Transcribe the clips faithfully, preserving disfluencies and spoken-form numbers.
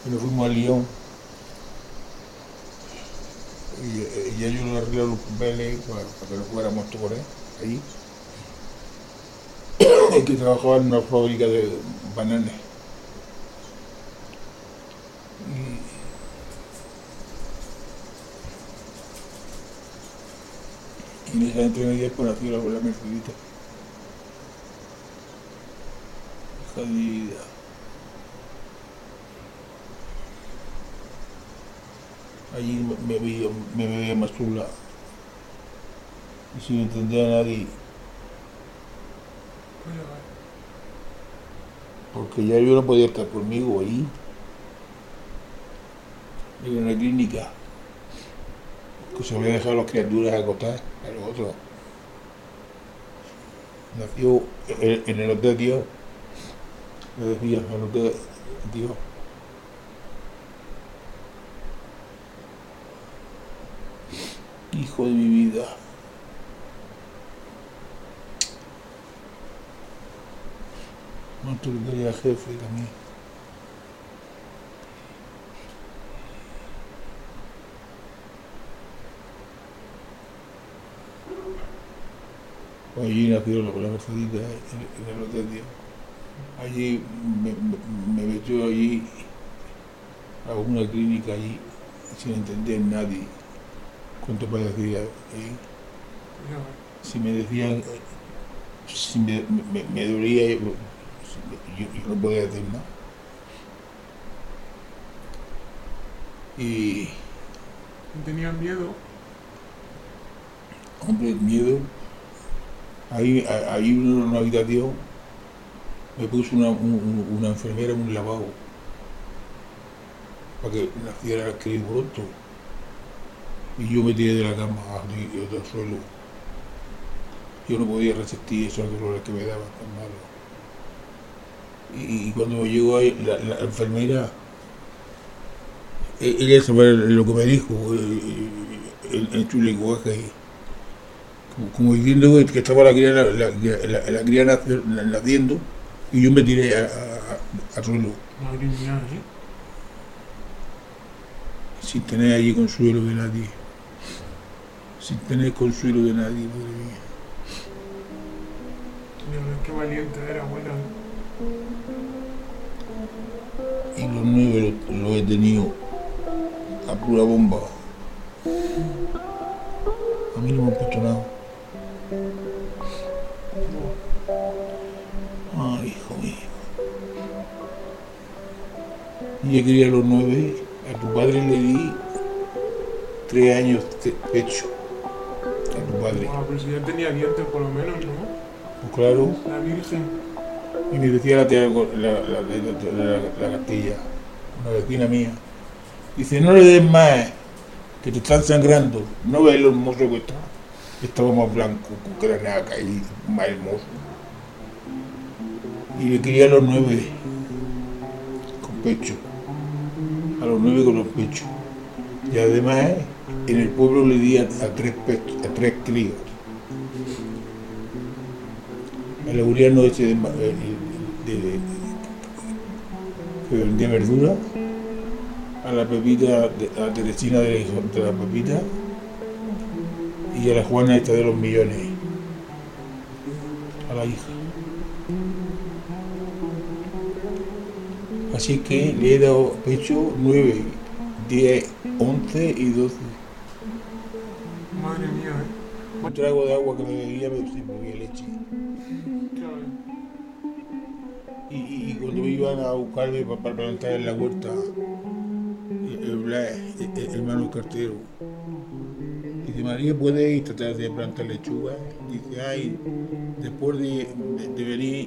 y nos fuimos a Lyon. Y, y ya yo le arreglé los papeles para, para que no fuéramos todos ahí. Y que trabajaba en una fábrica de bananas. Y, y en esa entremedia pues nació la, la Mercedita. Hija de mi vida. Allí me, me, veía, me veía más sola. Y sin entender a nadie. Porque ya yo no podía estar conmigo ahí. En una clínica. Que se había dejado a las criaturas acostadas a los otros. Nació en, en el hotel Dios. Me decía, en el hotel Dios. Hijo de mi vida. Nuestro quería jefe también. Allí nació la, la Mercedita, en, en el hotel Dios. Allí me, me, me metió allí a una clínica allí sin entender nadie cuánto padecía ahí. Si me decían, si me, me, me dolía, yo, yo, yo no podía decir nada. Y... ¿Tenían miedo? Hombre, miedo. Ahí, ahí en una habitación me puso una, un, una enfermera en un lavabo para que naciera el querido pronto. Y yo me tiré de la cama al suelo. Yo no podía resistir esos dolores que me daban tan malos. Y, y cuando llegó ahí, la, la enfermera, ella sabe lo que me dijo en, en su lenguaje, como, como diciendo que estaba la cría, la, la, la, la cría naciendo y yo me tiré a, a, a suelo. Madre mía, ¿eh? Sin tener allí consuelo de nadie. Sin tener consuelo de nadie, madre mía. Dios, qué valiente era, abuela. Y los nueve los lo he tenido a pura bomba. A mí no me han puesto nada. Ay, hijo mío. Y yo quería los nueve. A tu padre le di tres años de pecho. A tu padre. Ah, pero si ya tenía dientes por lo menos, ¿no? Pues claro. La Virgen. Y me decía la, tía, la, la, la, la, la Castilla, una vecina mía. Dice, no le des más, que te están sangrando. No ves lo hermoso que está. Estaba más blanco, con granaca y más hermoso. Y le quería a los nueve con pecho. A los nueve con los pechos. Y además, en el pueblo le di a, a, tres, pechos, a tres críos. El Aureliano ese de, de, de, que vendía verdura, a la Pepita, de, a la Teresina de, de la Pepita y a la Juana esta de los millones, a la hija. Así que le he dado pecho nueve, diez, once y doce. Madre mía, ¿eh? Un trago de agua que me bebía me bebía leche. Y, y, y cuando iban a buscarme para, para plantar en la huerta, el Blas, el, el hermano cartero, dice, María, ¿puede ir a tratar de plantar lechuga? Dice, ay, después de, de, de venir,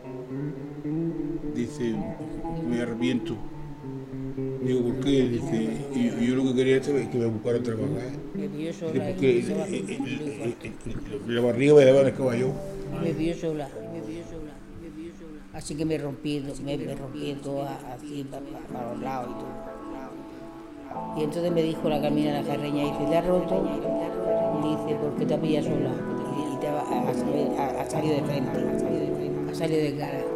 dice, me arrepiento. Digo, ¿por qué? Dice, y yo, yo lo que quería es que me buscara a trabajar. Me vio sola. Dice, porque el, el, el, el, la barriga me daba en el caballo. Me vio sola, me vio sola, me vio sola. Así que me rompí, me, me rompí todo así para, para los lados y todo. Y entonces me dijo la Carmina la Carreña, dice, ¿te has roto? Dice, ¿por qué te pillas sola? Y te ha, ha, ha, ha salido de frente, ha salido de cara.